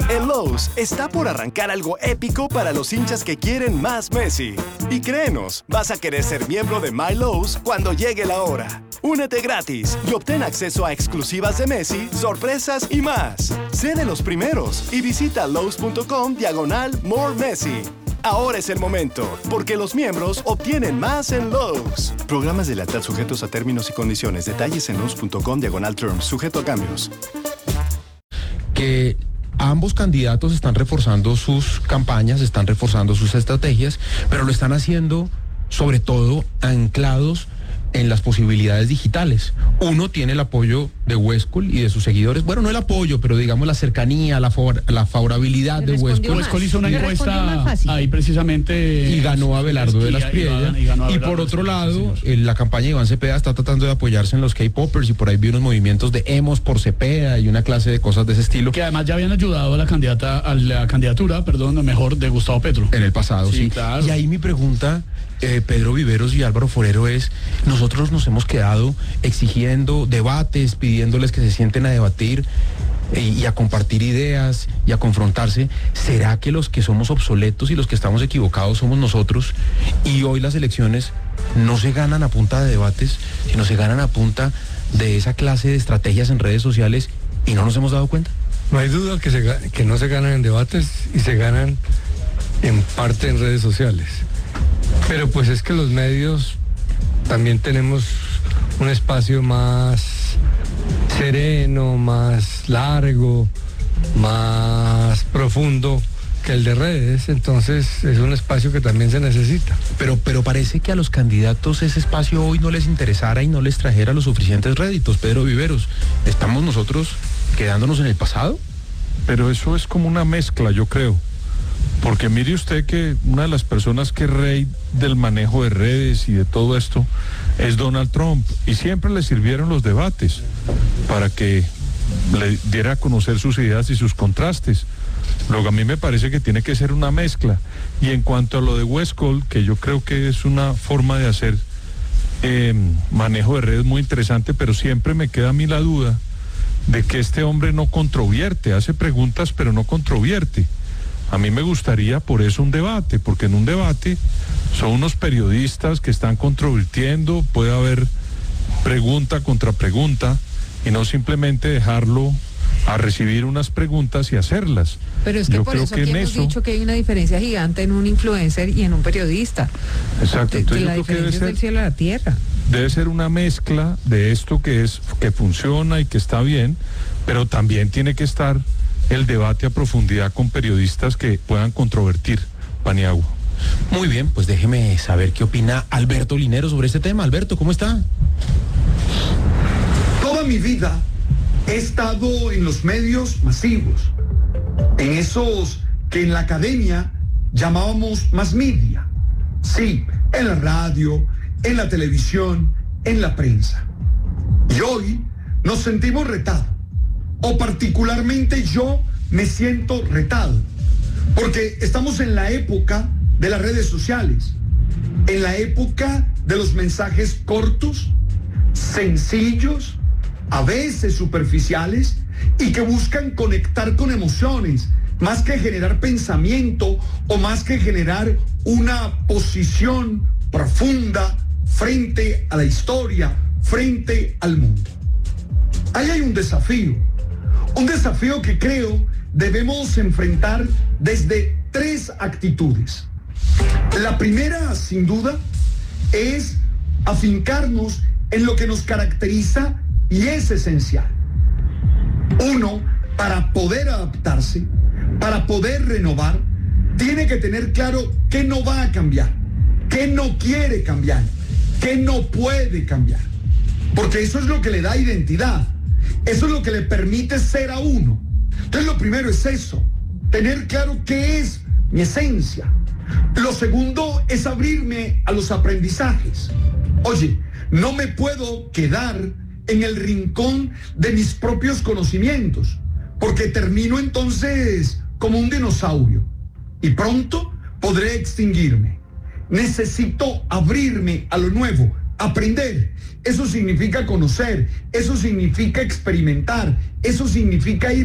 En Lowe's está por arrancar algo épico para los hinchas que quieren más Messi. Y créenos, vas a querer ser miembro de My Lowe's cuando llegue la hora. Únete gratis y obtén acceso a exclusivas de Messi, sorpresas y más. Sé de los primeros y visita lowes.com/More Messi. Ahora es el momento, porque los miembros obtienen más en Lowe's. Programas de lealtad sujetos a términos y condiciones. Detalles en lowes.com/terms, sujeto a cambios. Que ambos candidatos están reforzando sus campañas, están reforzando sus estrategias, pero lo están haciendo sobre todo anclados en las posibilidades digitales. Uno tiene el apoyo de Westcol y de sus seguidores. Bueno, no el apoyo, pero digamos la cercanía, la favorabilidad de Westcol. Westcol hizo una encuesta ahí precisamente. Y ganó a Abelardo de las Priella. Y por otro lado, la campaña de Iván Cepeda está tratando de apoyarse en los K-popers y por ahí vi unos movimientos de emos por Cepeda y una clase de cosas de ese estilo. Que además ya habían ayudado a la candidatura, mejor, de Gustavo Petro. En el pasado, sí. Claro. Y ahí mi pregunta, Pedro Viveros y Álvaro Forero, es: nosotros nos hemos quedado exigiendo debates, pidiéndoles que se sienten a debatir y a compartir ideas y a confrontarse. ¿Será que los que somos obsoletos y los que estamos equivocados somos nosotros? Y hoy las elecciones no se ganan a punta de debates, sino se ganan a punta de esa clase de estrategias en redes sociales y no nos hemos dado cuenta. No hay duda que no se ganan en debates y se ganan en parte en redes sociales. Pero pues es que los medios también tenemos un espacio más sereno, más largo, más profundo que el de redes, entonces es un espacio que también se necesita. Pero parece que a los candidatos ese espacio hoy no les interesara y no les trajera los suficientes réditos. Pedro Viveros, ¿estamos nosotros quedándonos en el pasado? Pero eso es como una mezcla, yo creo. Porque mire usted que una de las personas que es rey del manejo de redes y de todo esto es Donald Trump, y siempre le sirvieron los debates para que le diera a conocer sus ideas y sus contrastes. Luego a mí me parece que tiene que ser una mezcla. Y en cuanto a lo de Westcol, que yo creo que es una forma de hacer manejo de redes muy interesante, pero siempre me queda a mí la duda de que este hombre no controvierte, hace preguntas pero no controvierte. A mí me gustaría por eso un debate, porque en un debate son unos periodistas que están controvirtiendo, puede haber pregunta contra pregunta y no simplemente dejarlo a recibir unas preguntas y hacerlas. Pero es que por eso aquí hemos dicho que hay una diferencia gigante en un influencer y en un periodista. Exacto. Entonces la diferencia es del cielo a la tierra. Debe ser una mezcla de esto que funciona y que está bien, pero también tiene que estar el debate a profundidad con periodistas que puedan controvertir. Paniagua. Muy bien, pues déjeme saber qué opina Alberto Linero sobre este tema. Alberto, ¿cómo está? Toda mi vida he estado en los medios masivos, en esos que en la academia llamábamos mass media. Sí, en la radio, en la televisión, en la prensa. Y hoy nos sentimos retados. O particularmente yo me siento retado, porque estamos en la época de las redes sociales, en la época de los mensajes cortos, sencillos, a veces superficiales, y que buscan conectar con emociones, más que generar pensamiento o más que generar una posición profunda frente a la historia, frente al mundo. Ahí hay un desafío que creo debemos enfrentar desde 3 actitudes. La primera, sin duda, es afincarnos en lo que nos caracteriza y es esencial. Uno, para poder adaptarse, para poder renovar, tiene que tener claro qué no va a cambiar, qué no quiere cambiar, qué no puede cambiar. Porque eso es lo que le da identidad. Eso es lo que le permite ser a uno. Entonces lo primero es eso, tener claro qué es mi esencia. Lo segundo es abrirme a los aprendizajes. Oye, no me puedo quedar en el rincón de mis propios conocimientos, porque termino entonces como un dinosaurio y pronto podré extinguirme. Necesito abrirme a lo nuevo, aprender. Eso significa conocer, eso significa experimentar, eso significa ir